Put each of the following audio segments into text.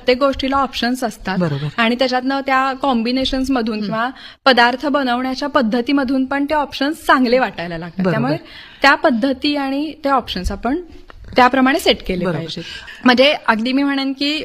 प्रत्येक गोष्टीला ऑप्शन्स असतात बरोबर. आणि त्याच्यातनं त्या कॉम्बिनेशन्स मधून किंवा पदार्थ बनवण्याच्या पद्धतीमधून पण ते ऑप्शन्स चांगले वाटायला लागतात. बरोबर. त्यामुळे त्या पद्धती आणि ते ऑप्शन्स आपण त्याप्रमाणे सेट केले बरोबर. पाहिजेत. म्हणजे अगदी मी म्हणेन की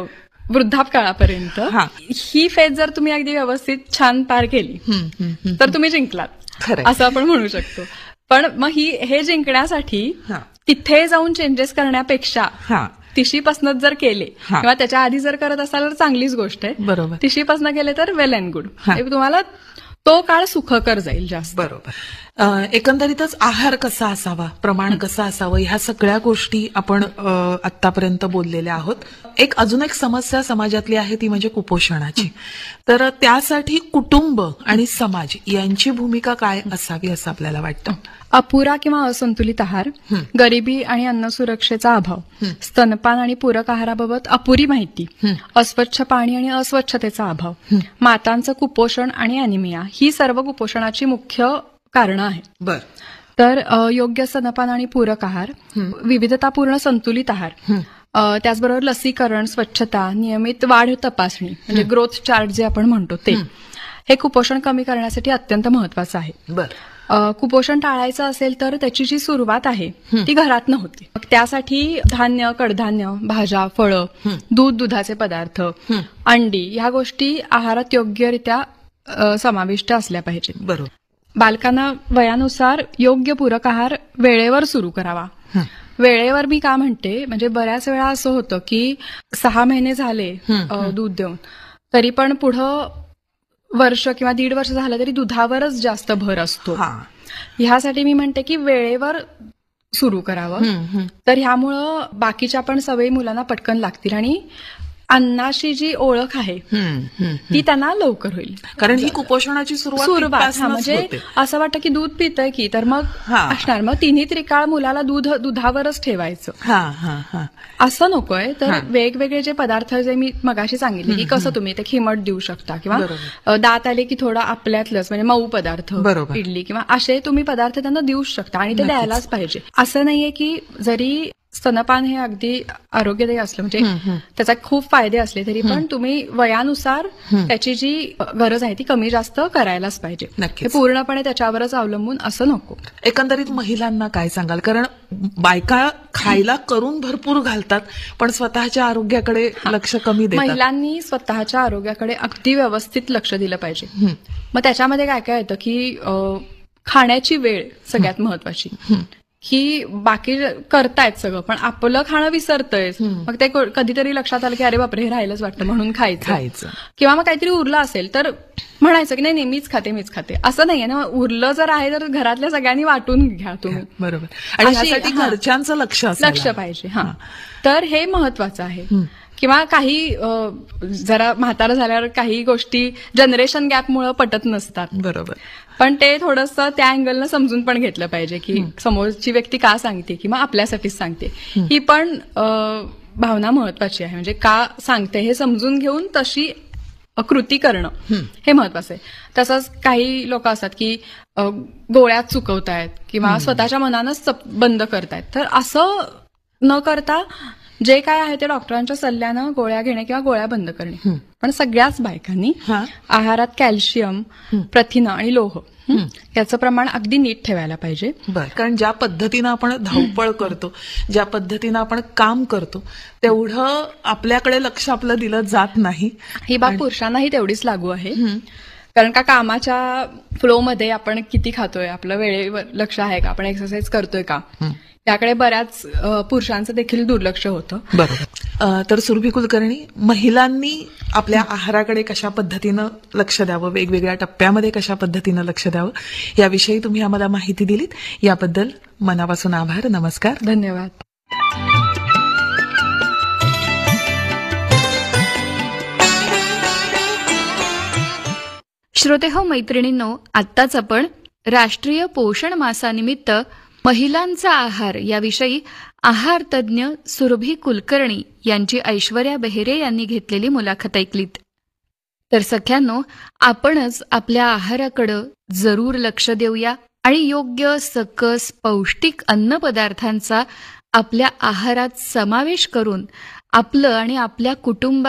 वृद्धापकाळापर्यंत हा. ही फेज जर तुम्ही अगदी व्यवस्थित छान पार केली तर तुम्ही जिंकलात, खरंय. असं आपण म्हणू शकतो. पण मग हे जिंकण्यासाठी हा. तिथे जाऊन चेंजेस करण्यापेक्षा हा. तिशीपासूनच जर केले हा. किंवा त्याच्या आधी जर करत असाल तर चांगलीच गोष्ट आहे. बरोबर. तिशीपासून केले तर वेल अँड गुड. हा. तुम्हाला तो काळ सुखकर जाईल जास्त. बरोबर. एकंदरीतच आहार कसा असावा, प्रमाण कसं असावं, ह्या सगळ्या गोष्टी आपण आतापर्यंत बोललेल्या आहोत. अजून एक समस्या समाजातली आहे ती म्हणजे कुपोषणाची. तर त्यासाठी कुटुंब आणि समाज यांची भूमिका काय असावी असं आपल्याला वाटतं? अपुरा किंवा असंतुलित आहार, गरिबी आणि अन्न सुरक्षेचा अभाव, स्तनपान आणि पूरक आहाराबाबत अपुरी माहिती, अस्वच्छ पाणी आणि अस्वच्छतेचा अभाव, मातांचं कुपोषण आणि अॅनिमिया ही सर्व कुपोषणाची मुख्य कारणं आहेत. बर. तर योग्य स्तनपान आणि पूरक आहार, विविधतापूर्ण संतुलित आहार, त्याचबरोबर लसीकरण, स्वच्छता, नियमित वाढ तपासणी म्हणजे ग्रोथ चार्ट जे आपण म्हणतो ते, हे कुपोषण कमी करण्यासाठी अत्यंत महत्वाचं आहे. बर. कुपोषण टाळायचं असेल तर त्याची जी सुरुवात आहे ती घरातनं होते. त्यासाठी धान्य, कडधान्य, भाज्या, फळं, दुधाचे पदार्थ, अंडी ह्या गोष्टी आहारात योग्यरित्या समाविष्ट असल्या पाहिजेत. बरोबर. बालकांना वयानुसार योग्य पूरक आहार वेळेवर सुरू करावा. वेळेवर मी का म्हणते, म्हणजे बऱ्याच वेळा असं होतं की 6 महिने झाले दूध देऊन तरी पण पुढं वर्ष किंवा 1.5 वर्ष झालं तरी दुधावरच जास्त भर असतो. ह्यासाठी मी म्हणते की वेळेवर सुरू करावं. तर ह्यामुळं बाकीच्या पण सवयी मुलांना पटकन लागतील आणि अन्नाशी जी ओळख आहे ती त्यांना लवकर होईल. कारण ही कुपोषणाची सुरुवात म्हणजे असं वाटतं की दूध पितंय की, तर मग असणार मग तिन्ही त्रिकाळ मुलाला दुधावरच ठेवायचं असं नकोय. तर वेगवेगळे जे पदार्थ जे मी मगाशी सांगितले की कसं तुम्ही ते खिमट देऊ शकता किंवा दात आले की थोडं आपल्यातलंच म्हणजे मऊ पदार्थ, इडली किंवा असे तुम्ही पदार्थ त्यांना देऊ शकता आणि ते द्यायलाच पाहिजे. असं नाहीये की जरी स्तनपान हे अगदी आरोग्यदायी असलं म्हणजे त्याचा खूप फायदे असले तरी पण तुम्ही वयानुसार त्याची जी गरज आहे ती कमी जास्त करायलाच पाहिजे. हे पूर्णपणे त्याच्यावरच अवलंबून असं नको. एकंदरीत महिलांना काय सांगाल? कारण बायका खायला करून भरपूर घालतात पण स्वतःच्या आरोग्याकडे लक्ष कमी देतात. महिलांनी स्वतःच्या आरोग्याकडे अगदी व्यवस्थित लक्ष दिलं पाहिजे. मग त्याच्यामध्ये काय काय येतं की खाण्याची वेळ सगळ्यात महत्वाची, की बाकी करतायत सगळं पण आपलं खाणं विसरतंय. मग ते कधीतरी लक्षात आलं की अरे बापरे हे राहिलंच वाटतं म्हणून खायचं किंवा मग काहीतरी उरलं असेल तर म्हणायचं की नाही मीच खाते असं नाहीये ना. उरलं जर आहे तर घरातल्या सगळ्यांनी वाटून घ्या तुम्ही. बरोबर. आणि यासाठी घरच्यांचं लक्ष पाहिजे. तर हे महत्वाचं आहे. किंवा काही जरा म्हातारं झाल्यावर काही गोष्टी जनरेशन गॅपमुळे पटत नसतात. बरोबर. पण ते थोडंसं त्या अँगलनं समजून पण घेतलं पाहिजे की समोरची व्यक्ती का सांगते किंवा आपल्यासाठीच सांगते ही पण भावना महत्वाची आहे. म्हणजे का सांगते हे समजून घेऊन तशी कृती करणं हे महत्वाचं आहे. तसंच काही लोक असतात की गोळ्यात चुकवतायत किंवा स्वतःच्या मनानंच बंद करतायत. तर असं न करता जे काय आहे ते डॉक्टरांच्या सल्ल्यानं गोळ्या घेणे किंवा गोळ्या बंद करणे. पण सगळ्याच बायकांनी आहारात कॅल्शियम, प्रथिनं आणि लोह याचं प्रमाण अगदी नीट ठेवायला पाहिजे. कारण ज्या पद्धतीनं आपण धावपळ करतो, ज्या पद्धतीनं आपण काम करतो तेवढं आपल्याकडे लक्ष आपलं दिलं जात नाही. ही बाब पुरुषांनाही तेवढीच लागू आहे. कारण का कामाच्या फ्लोमध्ये आपण किती खातोय, आपलं वेळेवर लक्ष आहे का, आपण एक्सरसाइज करतोय का, त्याकडे बऱ्याच पुरुषांचं देखील दुर्लक्ष होतं. बरोबर. तर सुरभी कुलकर्णी, महिलांनी आपल्या आहाराकडे कशा पद्धतीनं लक्ष द्यावं, वेगवेगळ्या टप्प्यामध्ये कशा पद्धतीनं लक्ष द्यावं याविषयी तुम्ही आम्हाला माहिती दिलीत, याबद्दल मनापासून आभार. नमस्कार. धन्यवाद. श्रोतेहो, मैत्रिणींनो, आत्ताच आपण राष्ट्रीय पोषण मासानिमित्त महिलांचा आहार याविषयी आहार तज्ज्ञ सुरभी कुलकर्णी यांची ऐश्वर्या बेहेरे यांनी घेतलेली मुलाखत ऐकलीत. तर सख्यांनो, आपणच आपल्या आहाराकडे जरूर लक्ष देऊया आणि योग्य, सकस, पौष्टिक अन्नपदार्थांचा आपल्या आहारात समावेश करून आपलं आणि आपल्या कुटुंबात